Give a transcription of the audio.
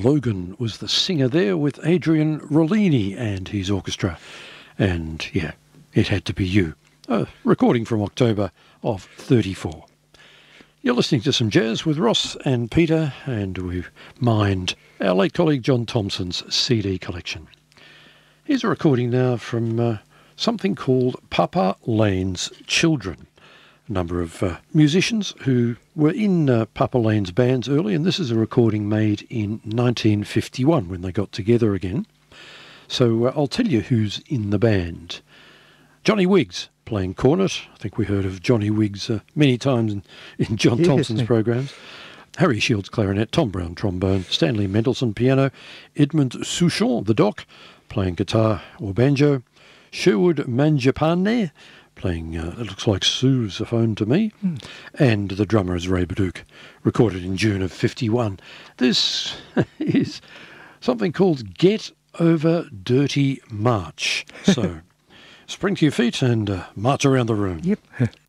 Logan was the singer there with Adrian Rollini and his orchestra. And yeah, It Had to Be You. A recording from October of 34. You're listening to some jazz with Ross and Peter, and we've mined our late colleague John Thompson's CD collection. Here's a recording now from something called Papa Lane's Children. A number of musicians who were in Papa Lane's bands early, and this is a recording made in 1951 when they got together again. So I'll tell you who's in the band. Johnny Wiggs playing cornet. I think we heard of Johnny Wiggs many times in John Thompson's programs. Harry Shields clarinet, Tom Brown trombone, Stanley Mendelsohn piano, Edmund Souchon, the doc, playing guitar or banjo, Sherwood Manjapane, playing, it looks like sousaphone to me, and the drummer is Ray Baduch, recorded in June of 51. This is something called Get Over Dirty March. So spring to your feet and march around the room. Yep.